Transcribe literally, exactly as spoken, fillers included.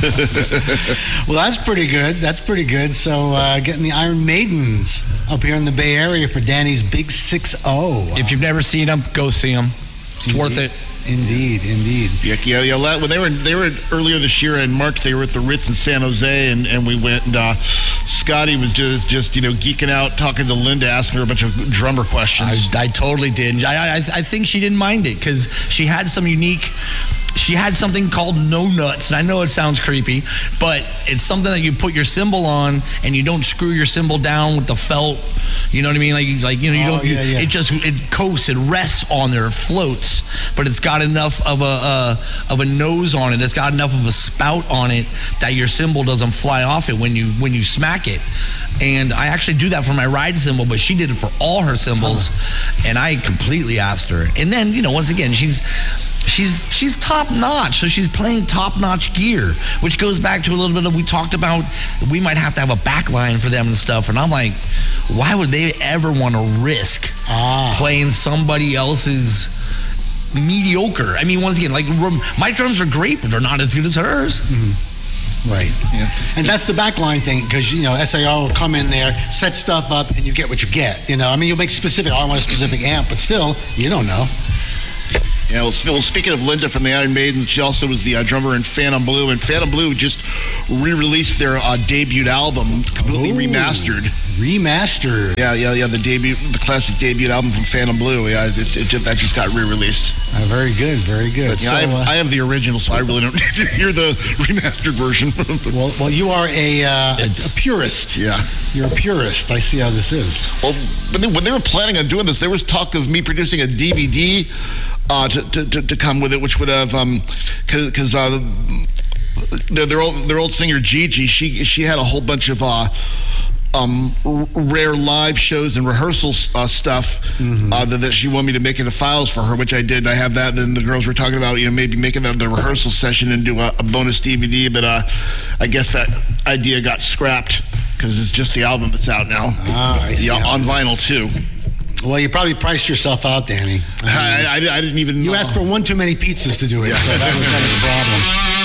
Well, that's pretty good. That's pretty good. So uh, getting the Iron Maidens up here in the Bay Area for Danny's Big six oh. If you've never seen them, go see them. It's Indeed. worth it. Indeed, indeed. Yeah, yeah, yeah. When they were they were earlier this year in March, they were at the Ritz in San Jose, and, and we went, and uh, Scotty was just just you know geeking out, talking to Linda, asking her a bunch of drummer questions. I, I totally did. I, I I think she didn't mind it because she had some unique. She had something called no nuts, and I know it sounds creepy, but it's something that you put your cymbal on, and you don't screw your cymbal down with the felt. You know what I mean? Like, like you know, you Oh, don't. yeah, you, yeah. It just it coasts, it rests on there, it floats, but it's got enough of a uh, of a nose on it. It's got enough of a spout on it that your cymbal doesn't fly off it when you when you smack it. And I actually do that for my ride cymbal, but she did it for all her cymbals, and I completely asked her. And then you know, once again, she's. She's she's top notch, so she's playing top notch gear, which goes back to a little bit of we talked about. We might have to have a back line for them and stuff, and I'm like, why would they ever want to risk Ah. playing somebody else's mediocre? I mean, once again, like my drums are great, but they're not as good as hers. Right. Yeah. And that's the backline thing, because, you know, S A R will come in there, set stuff up, and you get what you get. You know, I mean, you'll make specific, oh, I want a specific amp, but still, you don't know. Yeah, well, sp- well, speaking of Linda from the Iron Maidens, she also was the uh, drummer in Phantom Blue, and Phantom Blue just re-released their uh, debut album, completely Ooh. remastered. Remastered. Yeah, yeah, yeah. The debut, the classic debut album from Phantom Blue. Yeah, it, it just, that just got re-released. Uh, very good, very good. But yeah, so, I, have, uh, I have the original, so I really don't need to hear the remastered version. well, well, you are a, uh, a, a It's- purist. Yeah. You're a purist. I see how this is. Well, when they, when they were planning on doing this, there was talk of me producing a D V D uh, to, to, to, to come with it, which would have, um, because uh, their, their old their old singer Gigi, she she had a whole bunch of uh, um, r- rare live shows and rehearsal uh, stuff uh, that, that she wanted me to make into files for her, which I did. I have that. And then the girls were talking about, you know, maybe making the, the rehearsal session and do a, a bonus D V D, but uh, I guess that idea got scrapped because it's just the album that's out now. Ah, I see Yeah, how on it is. vinyl too. Well, you probably priced yourself out, Danny. I, I, I didn't even You know. asked for one too many pizzas to do it, Yeah. so that was, that was the problem.